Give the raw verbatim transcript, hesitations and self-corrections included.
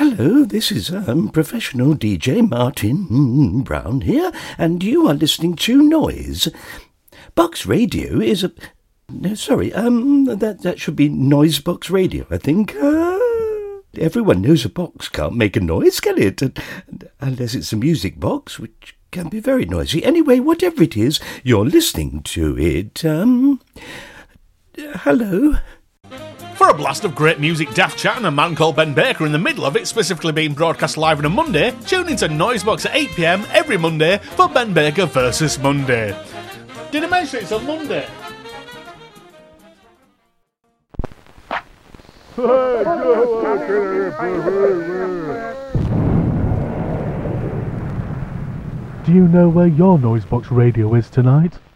Hello, this is um, professional D J Martin Brown here, and you are listening to Noise. Box Radio is a... No, sorry, um, that, that should be Noise Box Radio, I think. Uh, everyone knows a box can't make a noise, can it? Unless it's a music box, which can be very noisy. Anyway, whatever it is, you're listening to it. Um, hello? For a blast of great music, daft chat and a man called Ben Baker in the middle of it, specifically being broadcast live on a Monday, tune into Noisebox at eight p m every Monday for Ben Baker versus Monday. Did I mention it's on Monday? Do you know where your Noisebox Radio is tonight?